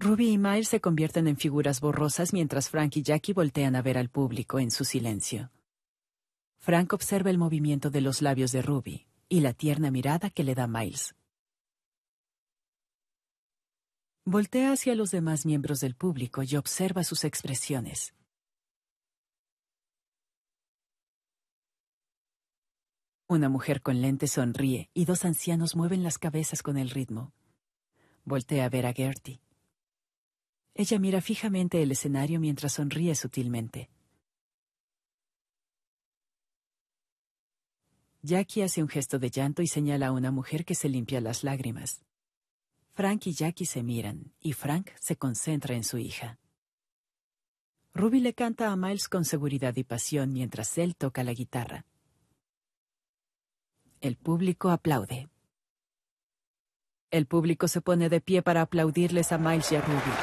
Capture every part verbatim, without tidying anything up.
Ruby y Miles se convierten en figuras borrosas mientras Frank y Jackie voltean a ver al público en su silencio. Frank observa el movimiento de los labios de Ruby y la tierna mirada que le da Miles. Voltea hacia los demás miembros del público y observa sus expresiones. Una mujer con lentes sonríe y dos ancianos mueven las cabezas con el ritmo. Voltea a ver a Gertie. Ella mira fijamente el escenario mientras sonríe sutilmente. Jackie hace un gesto de llanto y señala a una mujer que se limpia las lágrimas. Frank y Jackie se miran, y Frank se concentra en su hija. Ruby le canta a Miles con seguridad y pasión mientras él toca la guitarra. El público aplaude. El público se pone de pie para aplaudirles a Miles y a Ruby.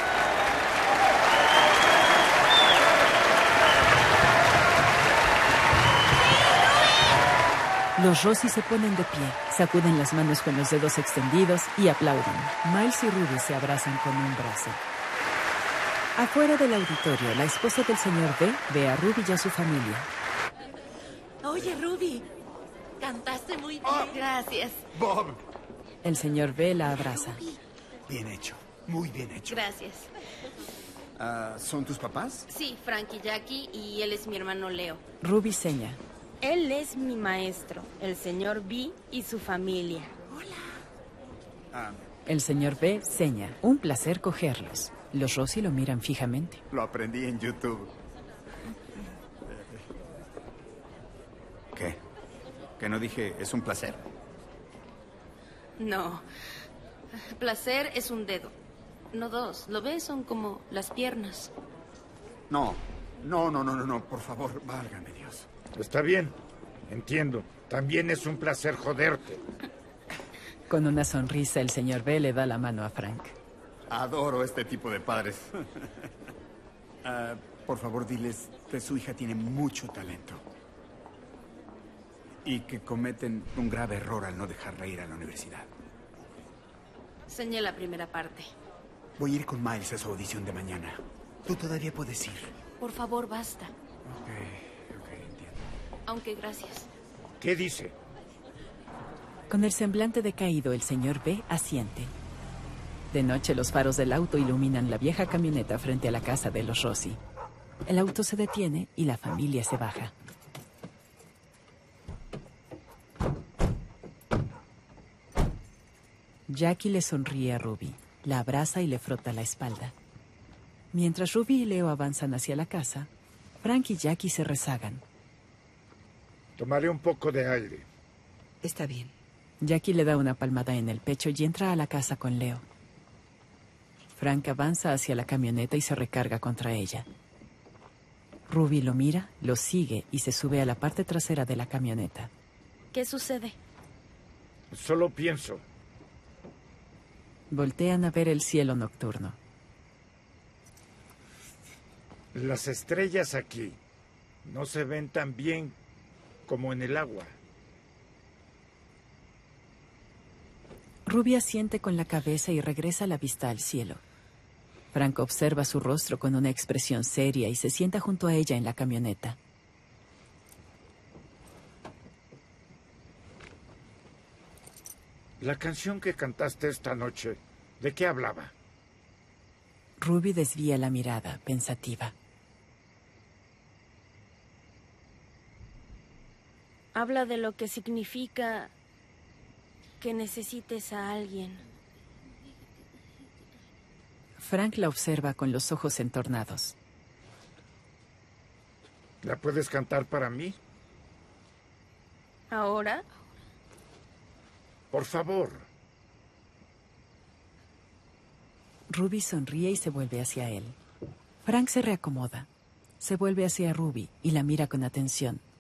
Los Rossi se ponen de pie, sacuden las manos con los dedos extendidos y aplauden. Miles y Ruby se abrazan con un brazo. Afuera del auditorio, la esposa del señor B ve a Ruby y a su familia. Oye, Ruby, cantaste muy bien. Oh, gracias. Bob. El señor B la abraza. Bien hecho, muy bien hecho. Gracias. Uh, ¿Son tus papás? Sí, Frank y Jackie, y él es mi hermano Leo. Ruby seña. Él es mi maestro, el señor B y su familia. Hola. Ah. El señor B seña. Un placer cogerlos. Los Rossi lo miran fijamente. Lo aprendí en YouTube. ¿Qué? ¿Que no dije es un placer? No. Placer es un dedo. No dos. ¿Lo ves? Son como las piernas. No. No, no, no, no, no. Por favor, válgame Dios. Está bien, entiendo. También es un placer joderte. Con una sonrisa, el señor B le da la mano a Frank. Adoro este tipo de padres. uh, por favor, diles que su hija tiene mucho talento. Y que cometen un grave error al no dejarla ir a la universidad. Señé la primera parte. Voy a ir con Miles a su audición de mañana. Tú todavía puedes ir. Por favor, basta. Ok. Aunque gracias. ¿Qué dice? Con el semblante decaído, el señor B asiente. De noche, los faros del auto iluminan la vieja camioneta frente a la casa de los Rossi. El auto se detiene y la familia se baja. Jackie le sonríe a Ruby, la abraza y le frota la espalda. Mientras Ruby y Leo avanzan hacia la casa, Frank y Jackie se rezagan. Tomaré un poco de aire. Está bien. Jackie le da una palmada en el pecho y entra a la casa con Leo. Frank avanza hacia la camioneta y se recarga contra ella. Ruby lo mira, lo sigue y se sube a la parte trasera de la camioneta. ¿Qué sucede? Solo pienso. Voltean a ver el cielo nocturno. Las estrellas aquí no se ven tan bien como en el agua. Ruby asiente con la cabeza y regresa la vista al cielo. Frank observa su rostro con una expresión seria y se sienta junto a ella en la camioneta. La canción que cantaste esta noche, ¿de qué hablaba? Ruby desvía la mirada, pensativa. Habla de lo que significa que necesites a alguien. Frank la observa con los ojos entornados. ¿La puedes cantar para mí? ¿Ahora? Por favor. Ruby sonríe y se vuelve hacia él. Frank se reacomoda. Se vuelve hacia Ruby y la mira con atención.